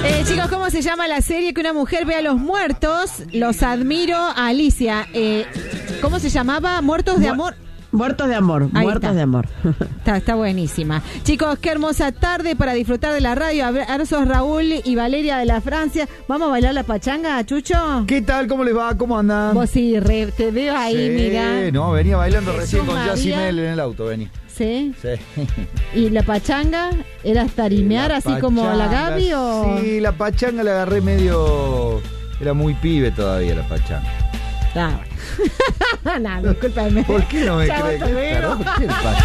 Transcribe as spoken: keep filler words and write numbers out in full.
Eh, chicos, ¿cómo se llama la serie que una mujer ve a los muertos? Los admiro a Alicia. Eh, ¿Cómo se llamaba? Muertos de amor. Muertos de amor, Ahí muertos está. de amor. Está, está buenísima. Chicos, qué hermosa tarde para disfrutar de la radio. Abrazos Raúl y Valeria de la Francia. ¿Vamos a bailar la pachanga, Chucho? ¿Qué tal? ¿Cómo les va? ¿Cómo andan? Vos sí, re, te veo ahí, Sí, mira. no, venía bailando Jesús recién con María. Yacimel en el auto, venía. ¿Sí? Sí. ¿Y la pachanga? ¿Era tarimear La así como la pachanga, Gaby o...? Sí, la pachanga la agarré medio... Era muy pibe todavía la pachanga. Ah, bueno. No, discúlpame. ¿Por qué no me Chao, crees? hasta luego. ¿Qué pasa?